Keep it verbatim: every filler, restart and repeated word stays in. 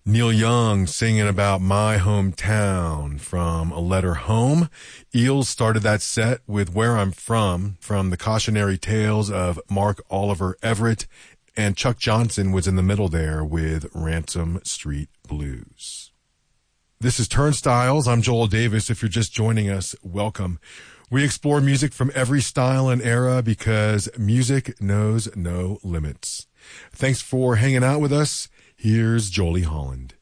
Neil Young singing about My Hometown from A Letter Home. Eels started that set with Where I'm From, from the cautionary tales of Mark Oliver Everett, and Chuck Johnson was in the middle there with Ransom Street Blues. This is Turnstiles. I'm Joel Davis. If you're just joining us, welcome. We explore music from every style and era because music knows no limits. Thanks for hanging out with us. Here's Jolie Holland.